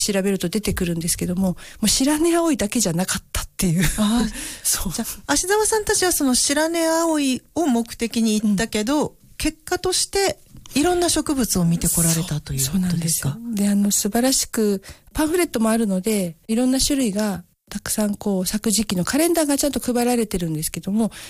調べると出てくるんですけども、もう白根葵だけじゃなかったっていう。 そう。じゃあ、芦澤さんたちはその白根葵を目的に行ったけど、結果としていろんな植物を見てこられたということですか？ そうなんですよ。で、素晴らしくパンフレットもあるので、いろんな種類がたくさん咲く時期のカレンダーがちゃんと配られてるんですけども、